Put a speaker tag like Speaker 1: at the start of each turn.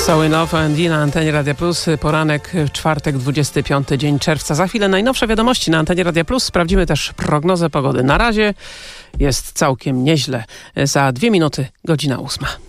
Speaker 1: So Enough and na antenie Radia Plus. Poranek, czwartek, 25 dzień czerwca. Za chwilę najnowsze wiadomości na antenie Radia Plus. Sprawdzimy też prognozę pogody. Na razie jest całkiem nieźle. Za 2 minuty, godzina 8.